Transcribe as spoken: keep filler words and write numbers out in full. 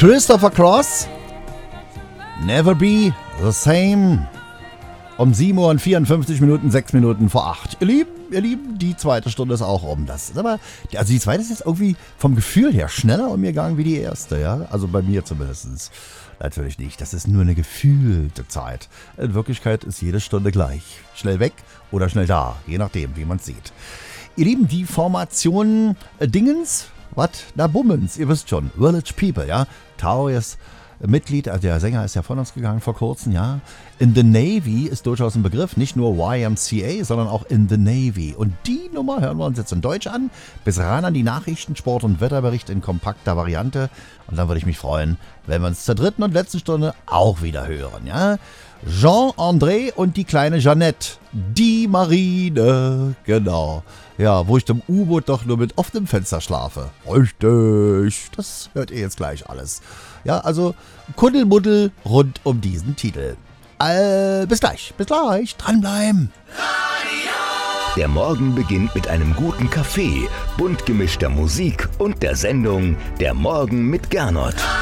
Christopher Cross, Never Be the Same. Um sieben Uhr und vierundfünfzig Minuten, sechs Minuten vor acht. Ihr Lieben, ihr Lieben, die zweite Stunde ist auch um. Das ist aber, also die zweite ist jetzt irgendwie vom Gefühl her schneller umgegangen wie die erste, ja? Also bei mir zumindest. Natürlich nicht. Das ist nur eine gefühlte Zeit. In Wirklichkeit ist jede Stunde gleich. Schnell weg oder schnell da, je nachdem, wie man es sieht. Ihr Lieben, die Formation äh, Dingens, was? Na Bummens, ihr wisst schon. Village People, ja? Tao ist Mitglied, also der Sänger ist ja von uns gegangen vor kurzem, ja. In the Navy ist durchaus ein Begriff, nicht nur Y M C A, sondern auch in the Navy. Und die Nummer hören wir uns jetzt in Deutsch an, bis ran an die Nachrichten, Sport und Wetterbericht in kompakter Variante. Und dann würde ich mich freuen, wenn wir uns zur dritten und letzten Stunde auch wieder hören, ja. Jean-André und die kleine Jeannette, die Marine, genau. Ja, wo ich dem U-Boot doch nur mit offenem Fenster schlafe. Richtig, das hört ihr jetzt gleich alles. Ja, also Kuddelmuddel rund um diesen Titel. Äh, bis gleich, bis gleich, dranbleiben. Der Morgen beginnt mit einem guten Kaffee, bunt gemischter Musik und der Sendung Der Morgen mit Gernot.